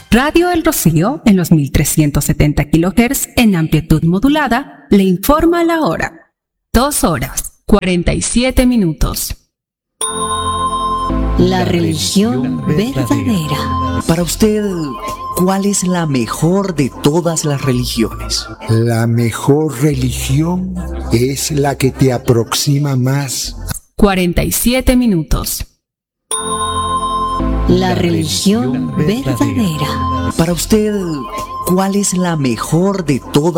Radio El Rocío, en los 1370 kHz en amplitud modulada, le informa la hora. 2:47. La religión verdadera. Para usted, ¿cuál es la mejor de todas las religiones? La mejor religión es la que te aproxima más. 47. La religión verdadera. Para usted, ¿cuál es la mejor de todas